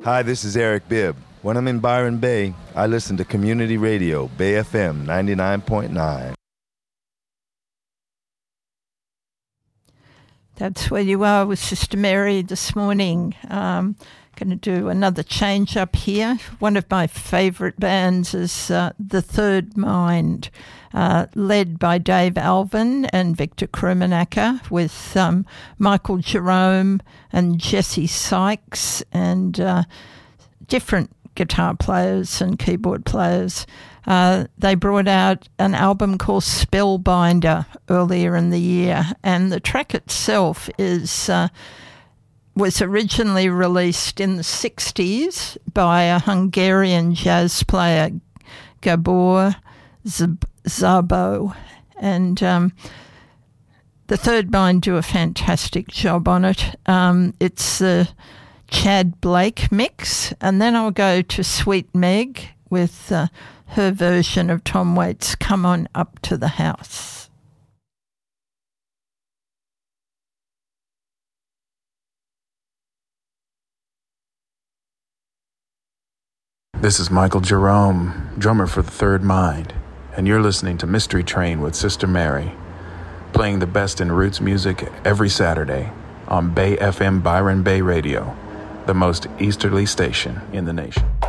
Hi, this is Eric Bibb. When I'm in Byron Bay, I listen to Community Radio, Bay FM 99.9. That's where you are with Sister Mary this morning. Going to do another change up here. One of my favourite bands is The Third Mind, led by Dave Alvin and Victor Krummenacher, with Michael Jerome and Jesse Sykes and different guitar players and keyboard players. They brought out an album called Spellbinder earlier in the year, and the track itself was originally released in the 60s by a Hungarian jazz player, Gabor Szabo. And the Third Mind do a fantastic job on it. It's the Chad Blake mix, and then I'll go to Sweet Meg with her version of Tom Waits' Come On Up to the House. This is Michael Jerome, drummer for The Third Mind, and you're listening to Mystery Train with Sister Mary, playing the best in roots music every Saturday on Bay FM Byron Bay Radio, the most easterly station in the nation.